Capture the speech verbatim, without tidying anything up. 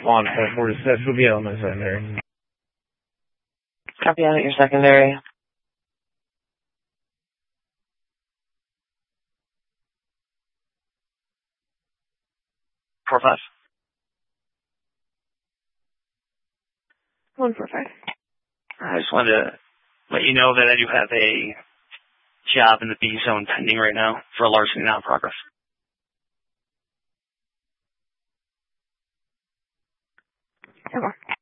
on point four six. We'll be on my secondary. Copy out at your secondary. Four five. One four five. I just wanted to let you know that I do have a job in the B zone pending right now for a larceny now in progress. Okay.